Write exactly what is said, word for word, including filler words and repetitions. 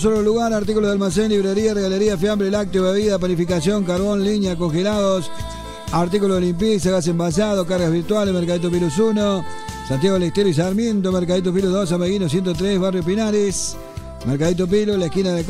Solo lugar, artículos de almacén, librería, regalería, fiambre, lácteo, bebida, panificación, carbón, línea, congelados, artículos de limpieza, gas envasado, cargas virtuales, Mercadito Pirus uno, Santiago del Estero y Sarmiento, Mercadito Pirus dos, Ameguino ciento tres, Barrio Pinares, Mercadito Pirus, la esquina de